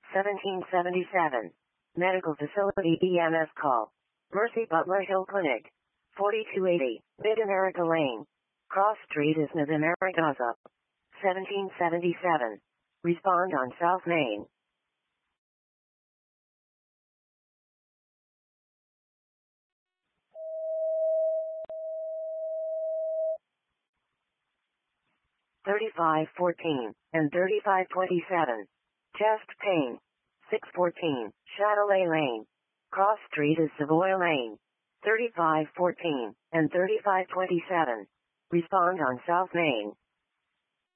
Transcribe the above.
1777. Medical Facility EMS call. Mercy Butler Hill Clinic. 4280, Mid-America Lane. Cross Street is Mid-America Gaza. 1777. Respond on South Main. $35.14 and $35.27. Chest pain. 614, Chatelet Lane. Cross Street is Savoy Lane. $35.14 and $35.27. Respond on South Main.